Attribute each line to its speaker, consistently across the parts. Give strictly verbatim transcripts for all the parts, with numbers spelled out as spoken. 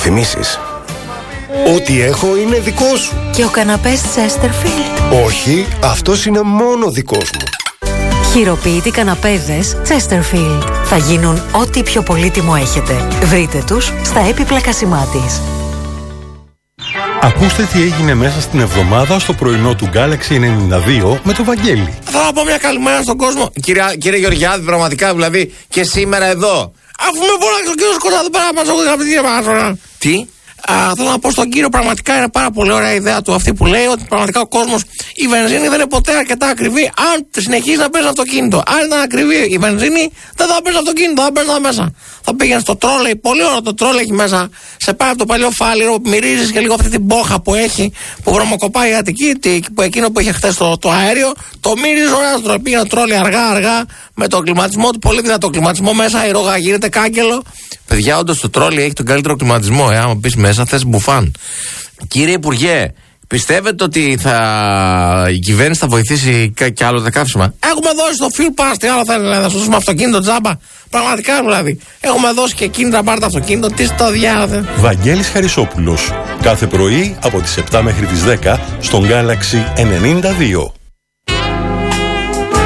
Speaker 1: Διαφημίσεις. Ό,τι έχω είναι δικό σου.
Speaker 2: Και ο καναπές Chesterfield.
Speaker 1: Όχι, αυτός είναι μόνο δικός μου.
Speaker 2: Χειροποίητοι καναπέδες Chesterfield. Θα γίνουν ό,τι πιο πολύτιμο έχετε. Βρείτε τους στα έπιπλα Κασιμάτης.
Speaker 3: Ακούστε τι έγινε μέσα στην εβδομάδα στο πρωινό του Galaxy ενενήντα δύο με το Βαγγέλη.
Speaker 4: Θα να πω μια καλημέρα στον κόσμο. Κύριε, κύριε Γεωργιάδη, πραγματικά δηλαδή και σήμερα εδώ. Αφού με φώναξε ο κύριος Κοντά, δεν πέρα να μας. Τι? Α, θέλω να πω στον κύριο, πραγματικά είναι πάρα πολύ ωραία η ιδέα του αυτή που λέει ότι πραγματικά ο κόσμος, η βενζίνη δεν είναι ποτέ αρκετά ακριβή αν συνεχίζει να παίζει αυτοκίνητο. Αν ήταν ακριβή η βενζίνη, δεν θα παίζει αυτοκίνητο, θα παίζει μέσα. Θα πήγαινε στο τρόλεϊ, πολύ ωραίο το τρόλεϊ εκεί μέσα. Σε πάει από το παλιό φάληρο, μυρίζει και λίγο αυτή την μπόχα που έχει, που βρωμοκοπάει η Αττική, που εκείνο που είχε χθε το, το αέριο, το μύριζε ωραία στο τρόλεϊ. Πήγαινε τρόλεϊ αργά-αργά με τον κλιματισμό του, πολύ δυνατό κλιματισμό μέσα, η ρόγα γίνεται κάγκελο. Παιδιά, όντως το τρόλεϊ έχει τον καλύτερο κλιματισμό. Ε, άμα πει μέσα, θες μπουφάν. Κύριε Υπουργέ, πιστεύετε ότι θα... η κυβέρνηση θα βοηθήσει κι άλλο τα καύσιμα? Έχουμε δώσει το fuel pass, τι άλλο θέλει, να σου δώσουμε αυτοκίνητο τζάμπα. Πραγματικά δηλαδή. Έχουμε δώσει και κίνητρα πάρτε αυτοκίνητο, τι στο διάλογο.
Speaker 3: Βαγγέλης Χαρισόπουλος. Κάθε πρωί από τις επτά μέχρι τις δέκα στον Galaxy ενενήντα δύο.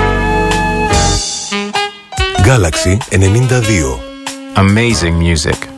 Speaker 1: Galaxy ενενήντα δύο.
Speaker 5: Amazing music.